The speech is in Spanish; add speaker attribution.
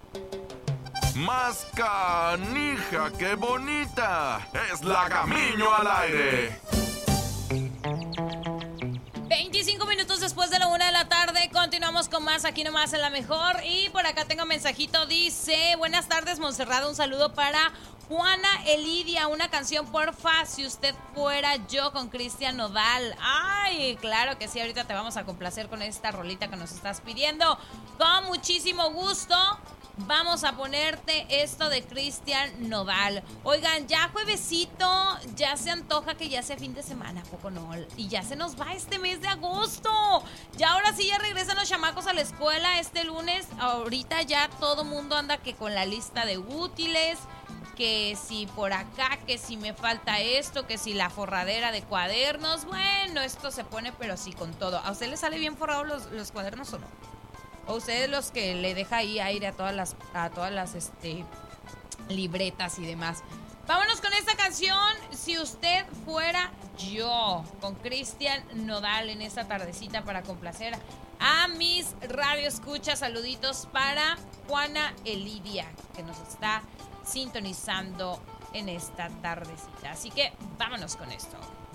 Speaker 1: Más canija que bonita. Es la Camiño al aire.
Speaker 2: 25 minutos después de la 1 de la tarde, continuamos con más aquí nomás en La Mejor. Y por acá tengo un mensajito, dice: buenas tardes, Montserrat, un saludo para Juana Elidia, una canción porfa, si usted fuera yo, con Cristian Nodal. Ay, claro que sí, ahorita te vamos a complacer con esta rolita que nos estás pidiendo. Con muchísimo gusto. Vamos a ponerte esto de Cristian Nodal. Oigan, ya juevesito, ya se antoja que ya sea fin de semana, ¿a poco no? Y ya se nos va este mes de agosto. Ya ahora sí ya regresan los chamacos a la escuela este lunes. Ahorita ya todo mundo anda que con la lista de útiles, que si por acá, que si me falta esto, que si la forradera de cuadernos. Bueno, esto se pone pero sí con todo. ¿A usted le sale bien forrado los cuadernos o no? ¿O ustedes los que le deja ahí aire a todas las libretas y demás? Vámonos con esta canción, Si usted fuera yo, con Cristian Nodal en esta tardecita para complacer a mis radioescuchas. Saluditos para Juana Elidia, que nos está sintonizando en esta tardecita. Así que vámonos con esto.